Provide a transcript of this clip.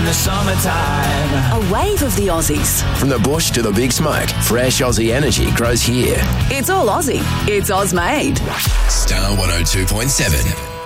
the summertime. A wave of the Aussies. From the bush to the big smoke, fresh Aussie energy grows here. It's all Aussie. It's Oz made. Star 102.7.